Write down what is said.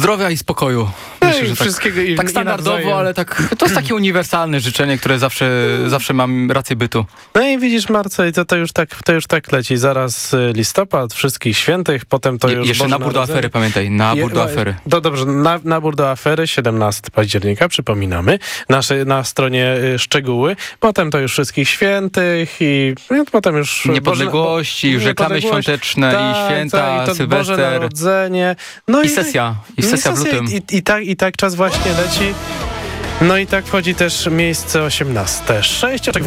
Zdrowia i spokoju. Myślę, że wszystkiego i tak standardowo, ale tak, to jest takie uniwersalne życzenie, które zawsze mam rację bytu. No i widzisz, Marcel, to już tak leci. Zaraz listopad, wszystkich świętych, potem to już Jeszcze Boże nabór do Narodzenie. afery, pamiętaj. Nabór do afery. Dobrze, nabór do afery, 17 października, przypominamy. Na stronie szczegóły. Potem to już wszystkich świętych i potem już... Niepodległości, już reklamy świąteczne i święta, i to Sylwester. Boże Narodzenie. No I sesja w lutym. I tak czas właśnie leci. No i tak wchodzi też miejsce 18. 6